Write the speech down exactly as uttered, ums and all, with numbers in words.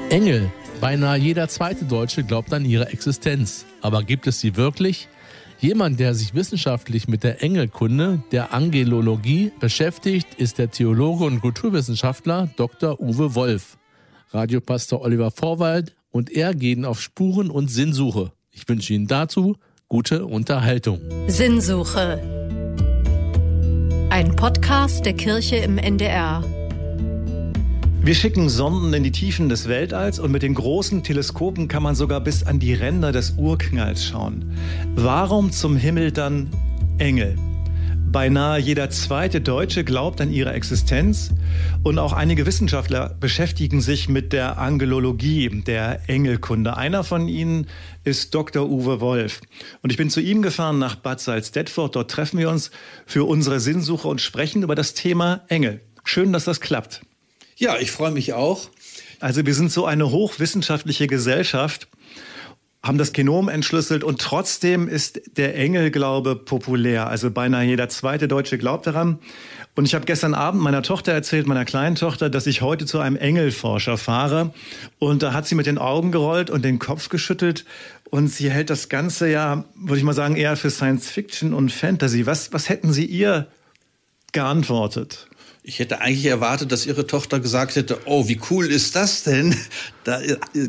Engel. Beinahe jeder zweite Deutsche glaubt an ihre Existenz. Aber gibt es sie wirklich? Jemand, der sich wissenschaftlich mit der Engelkunde, der Angelologie beschäftigt, ist der Theologe und Kulturwissenschaftler Doktor Uwe Wolf. Radiopastor Oliver Vorwald und er gehen auf Spuren- und Sinnsuche. Ich wünsche Ihnen dazu gute Unterhaltung. Sinnsuche. Ein Podcast der Kirche im N D R. Wir schicken Sonden in die Tiefen des Weltalls und mit den großen Teleskopen kann man sogar bis an die Ränder des Urknalls schauen. Warum zum Himmel dann Engel? Beinahe jeder zweite Deutsche glaubt an ihre Existenz und auch einige Wissenschaftler beschäftigen sich mit der Angelologie, der Engelkunde. Einer von ihnen ist Doktor Uwe Wolf. Und ich bin zu ihm gefahren nach Bad Salzdetford. Dort treffen wir uns für unsere Sinnsuche und sprechen über das Thema Engel. Schön, dass das klappt. Ja, ich freue mich auch. Also wir sind so eine hochwissenschaftliche Gesellschaft, haben das Genom entschlüsselt und trotzdem ist der Engelglaube populär. Also beinahe jeder zweite Deutsche glaubt daran. Und ich habe gestern Abend meiner Tochter erzählt, meiner kleinen Tochter, dass ich heute zu einem Engelforscher fahre. Und da hat sie mit den Augen gerollt und den Kopf geschüttelt. Und sie hält das Ganze ja, würde ich mal sagen, eher für Science Fiction und Fantasy. Was, was hätten Sie ihr geantwortet? Ich hätte eigentlich erwartet, dass Ihre Tochter gesagt hätte, oh, wie cool ist das denn? Da